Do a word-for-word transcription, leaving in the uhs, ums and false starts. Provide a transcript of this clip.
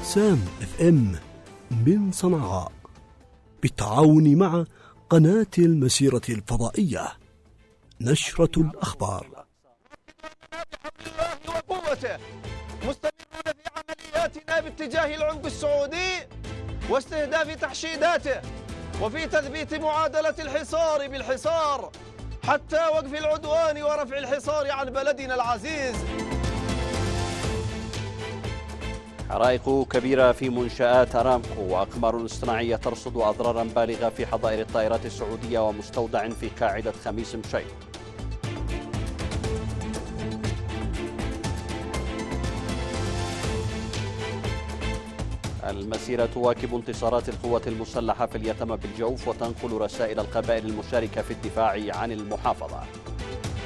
سام اف ام من صنعاء بالتعاون مع قناة المسيرة الفضائية نشرة الأخبار. وقوته مستمرون في عملياتنا باتجاه العمق السعودي واستهداف تحشيداته وفي تثبيت معادلة الحصار بالحصار حتى وقف العدوان ورفع الحصار عن بلدنا العزيز. حرائق كبيرة في منشآت أرامكو وأقمار اصطناعية ترصد أضرارا بالغة في حظائر الطائرات السعودية ومستودع في قاعدة خميس مشيط. المسيرة تواكب انتصارات القوات المسلحة في اليتامى بالجوف وتنقل رسائل القبائل المشاركة في الدفاع عن المحافظة.